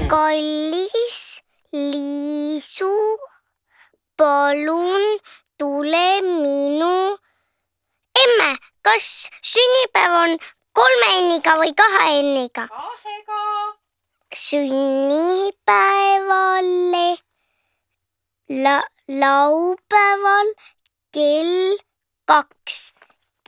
kallis Liisu, palun tule minu. Emme, kas sünnipäev on 3 N-iga või 2 N-iga? 2-ga. Sünnipäevale laupäeval kell 2.